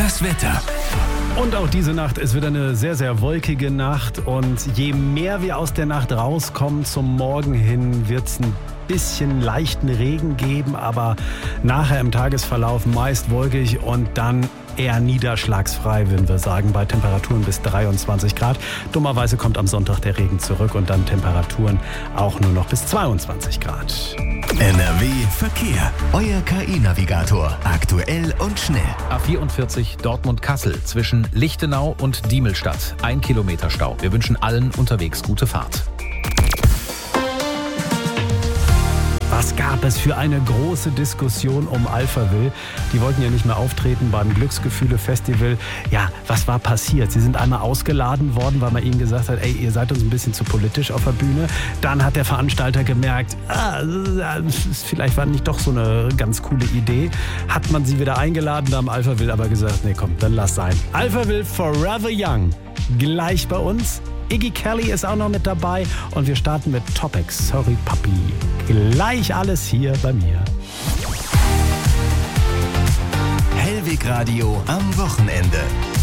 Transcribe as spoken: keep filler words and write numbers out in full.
Das Wetter. Und auch diese Nacht ist wieder eine sehr, sehr wolkige Nacht. Und je mehr wir aus der Nacht rauskommen zum Morgen hin, wird es ein bisschen leichten Regen geben. Aber nachher im Tagesverlauf meist wolkig und dann eher niederschlagsfrei, würden wir sagen, bei Temperaturen bis dreiundzwanzig Grad. Dummerweise kommt am Sonntag der Regen zurück und dann Temperaturen auch nur noch bis zweiundzwanzig Grad. N R W Verkehr. Euer K I-Navigator. Aktuell und schnell. A vierundvierzig Dortmund-Kassel zwischen Lichtenau und Diemelstadt. Ein Kilometer Stau. Wir wünschen allen unterwegs gute Fahrt. Was gab es für eine große Diskussion um Alphaville? Die wollten ja nicht mehr auftreten beim Glücksgefühle-Festival. Ja, was war passiert? Sie sind einmal ausgeladen worden, weil man ihnen gesagt hat, ey, ihr seid uns ein bisschen zu politisch auf der Bühne. Dann hat der Veranstalter gemerkt, ah, vielleicht war nicht doch so eine ganz coole Idee. Hat man sie wieder eingeladen, da haben Alphaville aber gesagt, nee komm, dann lass sein. Alphaville Forever Young, gleich bei uns. Iggy Kelly ist auch noch mit dabei und wir starten mit Topics. Sorry Papi. Gleich alles hier bei mir. Hellweg Radio am Wochenende.